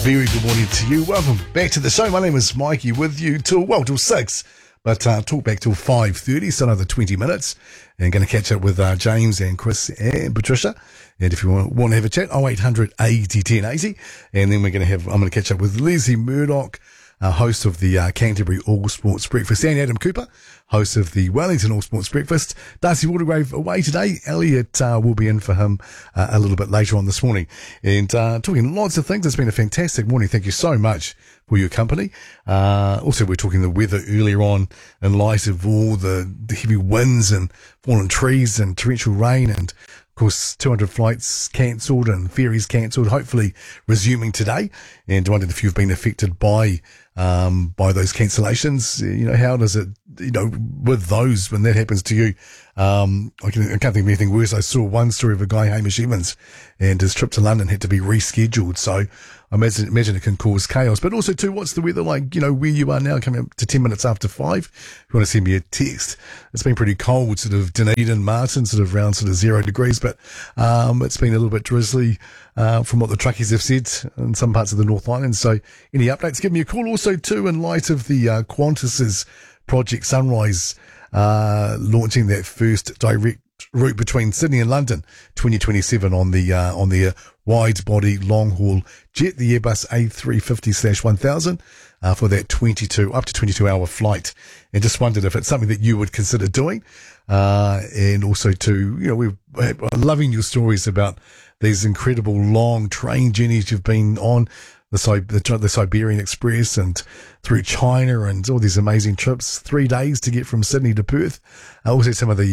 Very good morning to you. Welcome back to the show. My name is Mikey with you till 6, but talk back till 5:30, so another 20 minutes. And going to catch up with James and Chris and Patricia. And if you want to have a chat, 0800 80 10 80. And then I'm going to catch up with Leslie Murdoch, host of the Canterbury All Sports Breakfast, and Adam Cooper, host of the Wellington All Sports Breakfast. Darcy Watergrave away today. Elliot will be in for him a little bit later on this morning. And talking lots of things. It's been a fantastic morning. Thank you so much for your company. Also, we're talking the weather earlier on in light of all the heavy winds and fallen trees and torrential rain, and of course, 200 flights cancelled and ferries cancelled, hopefully resuming today. And I wondered if you've been affected by those cancellations. You know, how does it, with those, when that happens to you? I can't think of anything worse. I saw one story of a guy, Hamish Evans, and his trip to London had to be rescheduled. So I imagine it can cause chaos. But also, too, what's the weather like, where you are now, coming up to 10 minutes after 5? If you want to send me a text, it's been pretty cold, sort of Dunedin, Martin, sort of around 0 degrees, but it's been a little bit drizzly from what the truckies have said in some parts of the North Island. So any updates, give me a call. Also, too, in light of the Qantas's Project Sunrise launching that first direct route between Sydney and London 2027 on the wide body long haul jet, the Airbus A350/1000 for that up to 22 hour flight. And just wondered if it's something that you would consider doing. And also too, we're loving your stories about these incredible long train journeys you've been on, the Siberian Express and through China, and all these amazing trips, 3 days to get from Sydney to Perth. Also some of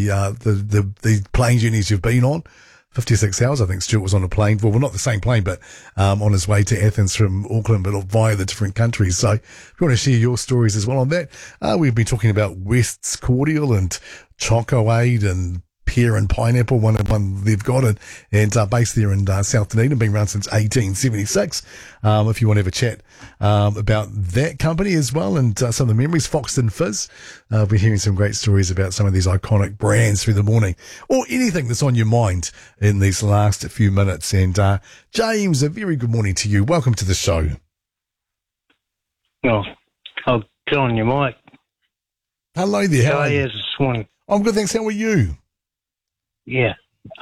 the plane journeys you've been on, 56 hours. I think Stuart was on a plane. Well, not the same plane, but on his way to Athens from Auckland, but via the different countries. So if you want to share your stories as well on that, we've been talking about West's Cordial and Chocoade and pear and pineapple, one they've got, and based there in South Dunedin, been around since 1876. If you want to have a chat about that company as well, and some of the memories, Foxton Fizz. We're hearing some great stories about some of these iconic brands through the morning, or anything that's on your mind in these last few minutes. And James, a very good morning to you. Welcome to the show. Oh, good on you, Mike. Hello there. How are you this morning? I'm good, thanks. How are you? Yeah,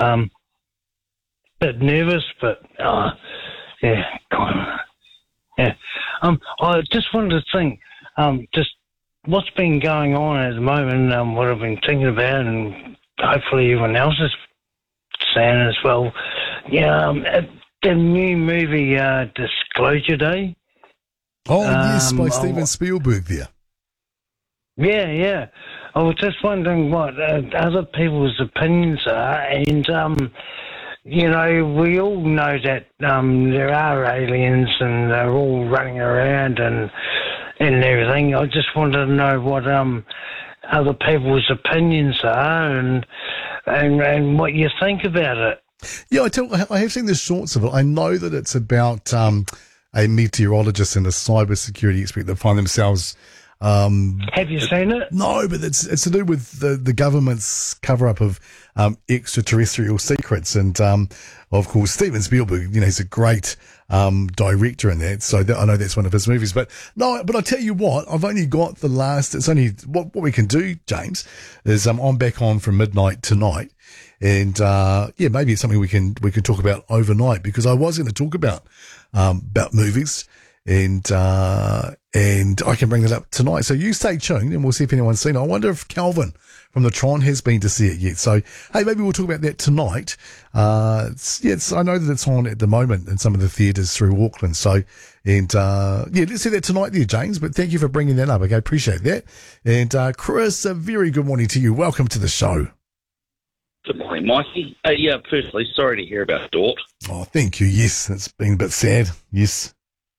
bit nervous, but yeah, kind of. Yeah, I just wanted to think, just what's been going on at the moment, what I've been thinking about, and hopefully everyone else is saying as well. Yeah, the new movie Disclosure Day. Oh yes, by Steven Spielberg there. Yeah. I was just wondering what other people's opinions are, and we all know that there are aliens and they're all running around and everything. I just wanted to know what other people's opinions are and what you think about it. Yeah, I have seen the shorts of it. I know that it's about a meteorologist and a cybersecurity expert that find themselves. Have you seen it? No, but it's to do with the government's cover-up of extraterrestrial secrets. And, of course, Steven Spielberg, he's a great director in that. So I know that's one of his movies. But I tell you what, I've only got the last. It's only what we can do, James, is I'm back on from midnight tonight. And maybe it's something we can talk about overnight, because I was going to talk about movies. And I can bring that up tonight. So you stay tuned and we'll see if anyone's seen it. I wonder if Calvin from the Tron has been to see it yet. So, hey, maybe we'll talk about that tonight. I know that it's on at the moment in some of the theatres through Auckland. So, let's see that tonight there, James. But thank you for bringing that up. Okay, appreciate that. And Chris, a very good morning to you. Welcome to the show. Good morning, Mikey. Firstly, sorry to hear about Dort. Oh, thank you. Yes, it's been a bit sad. Yes.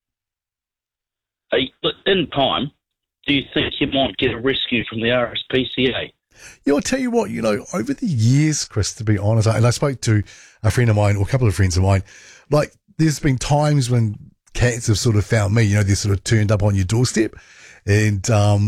But in time, do you think you might get a rescue from the RSPCA? Yeah, I'll tell you what, over the years, Chris, to be honest, and I spoke to a friend of mine, or a couple of friends of mine, like there's been times when cats have sort of found me, they're sort of turned up on your doorstep. And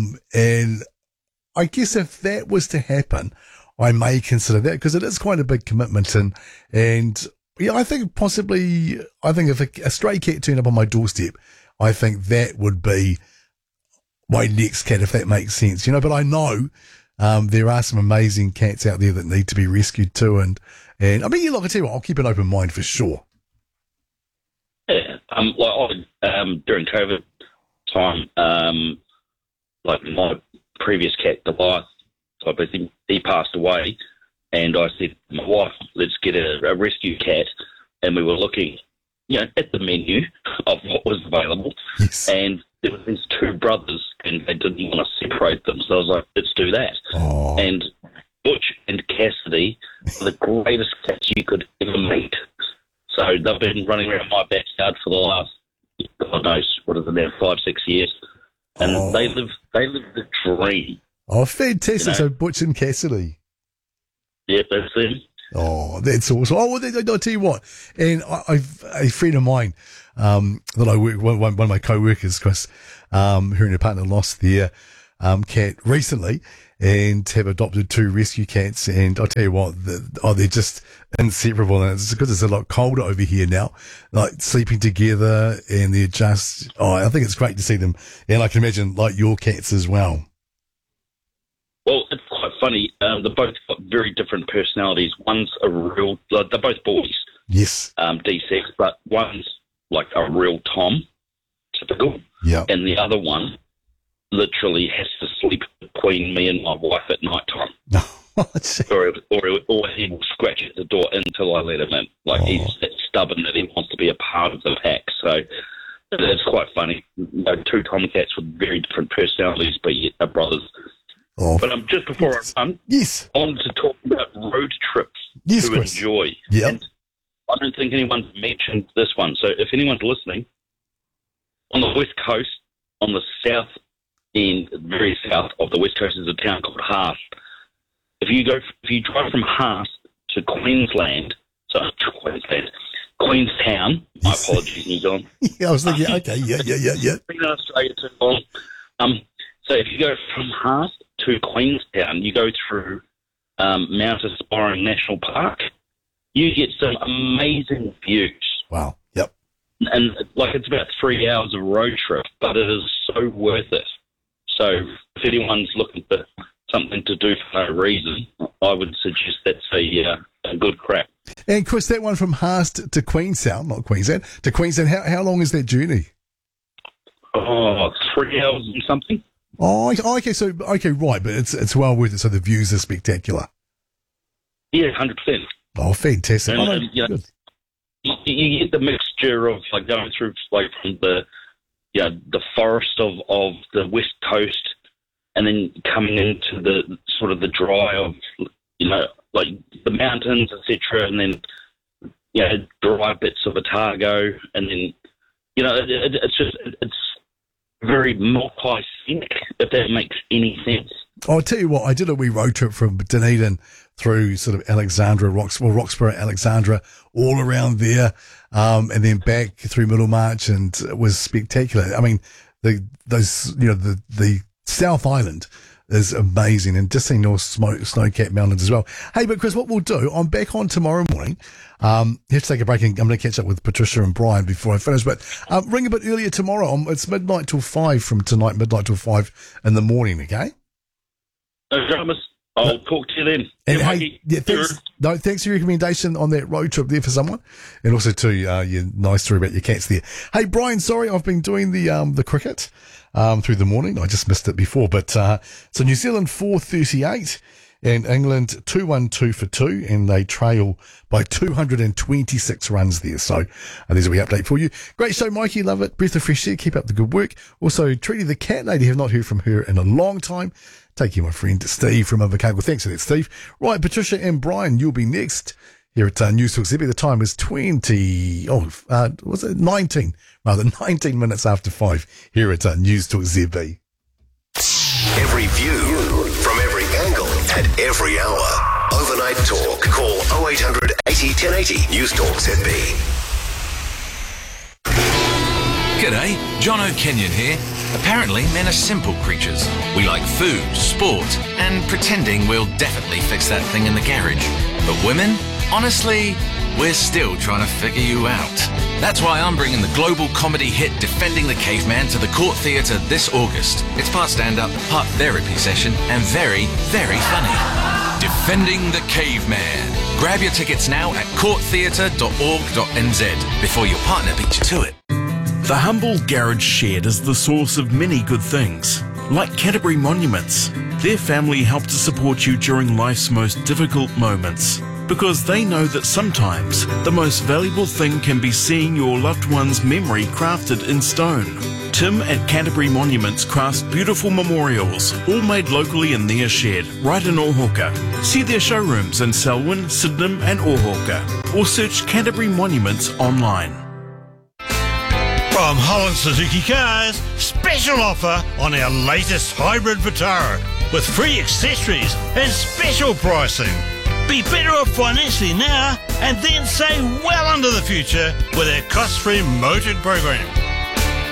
I guess if that was to happen, I may consider that, because it is quite a big commitment. And Yeah, I think possibly. I think if a stray cat turned up on my doorstep, I think that would be my next cat, if that makes sense. But I know there are some amazing cats out there that need to be rescued too, and I mean, look, I tell you what, I'll keep an open mind for sure. Yeah, during COVID time, like my previous cat, Goliath, type of thing, he passed away, and I said to my wife, let's get a rescue cat, and we were looking, at the menu of what was available, Yes. and there were these two brothers, and they didn't want to separate them, so I was like, let's do that. Oh. And Butch and Cassidy are the greatest cats you could ever meet. So they've been running around my backyard for the last, God knows, what is it now, 5-6 years, and they live the dream. Oh, fantastic! So Butch and Cassidy. Yeah, that's them. Oh, that's awesome. Oh, well, I'll tell you what. And I've a friend of mine that I work with, one of my co-workers, Chris, her and her partner lost their cat recently and have adopted 2 rescue cats. And I'll tell you what, they're just inseparable. And it's because it's a lot colder over here now, like sleeping together, and they're just, I think it's great to see them. And I can imagine like your cats as well. Well, it's quite funny. They're both got very different personalities. One's a real, they're both boys, Yes. D-sex, but one's like a real Tom, typical. Yeah. And the other one literally has to sleep between me and my wife at night time. or he will scratch at the door until I let him in. Like, he's that stubborn that he wants to be a part of the pack. So it's quite funny. 2 tomcats with very different personalities, but yet they're brothers. Oh. But just before I run, Yes. I wanted to talk about road trips Yes, to Chris. enjoy. Yeah. And I don't think anyone's mentioned this one. So if anyone's listening, on the West Coast, on the south end, very south of the West Coast, is a town called Haast. If you drive from Haast to Queenstown, my apologies, New Zealand. Yeah, I was thinking, okay, yeah. Been in Australia too long. So if you go from Haast to Queenstown, you go through Mount Aspiring National Park. You get some amazing views. Wow. Yep. And it's about 3 hours of road trip, but it is so worth it. So if anyone's looking for something to do for no reason, I would suggest that's a good crack. And Chris, that one from Haast to Queenstown, not Queensland, to Queenstown, how long is that journey? 3 hours and something. Oh, okay, right, but it's well worth it. So the views are spectacular. Yeah, 100%. Oh, fantastic! And, Good. You get the mixture of going through from the forest of the West Coast, and then coming into the sort of the dry of the mountains, etc., and then dry bits of Otago, and then it's very multi-scenic, if that makes any sense. I'll tell you what, I did a wee road trip from Dunedin through sort of Alexandra, Roxburgh, Alexandra, all around there, and then back through Middlemarch, and it was spectacular. I mean, the South Island is amazing, and just seeing those snow-capped mountains as well. Hey, but Chris, what we'll do, I'm back on tomorrow morning. You have to take a break, and I'm going to catch up with Patricia and Brian before I finish, but ring a bit earlier tomorrow. It's midnight till 5 from tonight, midnight till 5 in the morning, okay? No dramas. I'll talk to you then. And thanks for your recommendation on that road trip there for someone, and also too your nice story about your cats there. Hey Brian, sorry I've been doing the cricket through the morning. I just missed it before, but so New Zealand 438 and England 212 for 2, and they trail by 226 runs there. So there's a wee update for you. Great show, Mikey. Love it. Breath of fresh air. Keep up the good work. Also, Treaty the cat lady. Have not heard from her in a long time. Take you, my friend Steve from Invercargill. Thanks for that, Steve. Right, Patricia and Brian, you'll be next here at News Talk ZB. The time is 19 minutes after 5 here at News Talk ZB. Every view from every angle at every hour. Overnight Talk. Call 0800 80 1080 News Talk ZB. G'day, John O'Kenyon here. Apparently, men are simple creatures. We like food, sport, and pretending we'll definitely fix that thing in the garage. But women? Honestly, we're still trying to figure you out. That's why I'm bringing the global comedy hit Defending the Caveman to the Court Theatre this August. It's part stand-up, part therapy session, and very, very funny. Defending the Caveman. Grab your tickets now at courttheatre.org.nz before your partner beats you to it. The humble garage shed is the source of many good things, like Canterbury Monuments. Their family help to support you during life's most difficult moments, because they know that sometimes the most valuable thing can be seeing your loved one's memory crafted in stone. Tim at Canterbury Monuments crafts beautiful memorials, all made locally in their shed, right in Ohauka. See their showrooms in Selwyn, Sydenham and Ohauka, or search Canterbury Monuments online. From Holland Suzuki Cars, special offer on our latest hybrid Vitara with free accessories and special pricing. Be better off financially now and then save well into the future with our cost-free motored program.